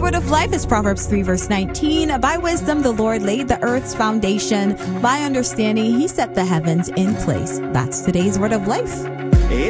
word of life is Proverbs 3 verse 19. By wisdom, the Lord laid the earth's foundation. By understanding, he set the heavens in place. That's today's word of life.